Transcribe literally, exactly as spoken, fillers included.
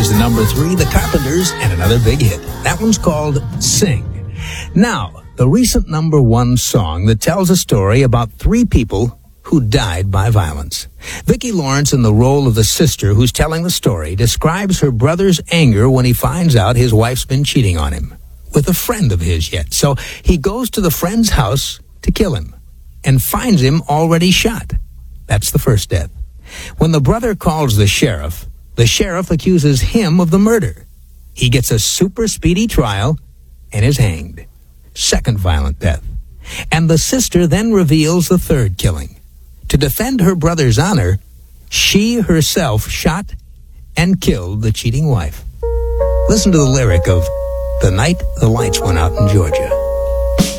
Here's the number three, The Carpenters, and another big hit. That one's called Sing. Now, the recent number one song that tells a story about three people who died by violence. Vicki Lawrence, in the role of the sister who's telling the story, describes her brother's anger when he finds out his wife's been cheating on him with a friend of his yet. So he goes to the friend's house to kill him and finds him already shot. That's the first death. When the brother calls the sheriff, the sheriff accuses him of the murder. He gets a super speedy trial and is hanged. Second violent death. And the sister then reveals the third killing. To defend her brother's honor, she herself shot and killed the cheating wife. Listen to the lyric of The Night the Lights Went Out in Georgia.